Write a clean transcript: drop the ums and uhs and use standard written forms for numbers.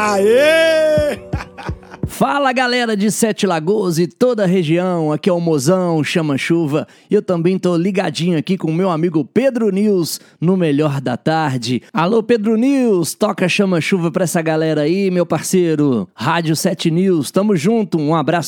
Aê! Fala galera de Sete Lagoas e toda a região, aqui é o Mozão, Chama Chuva, e eu também tô ligadinho aqui com o meu amigo Pedro News no Melhor da Tarde. Alô Pedro News, toca Chama Chuva pra essa galera aí, meu parceiro. Rádio 7 News, tamo junto, um abraço.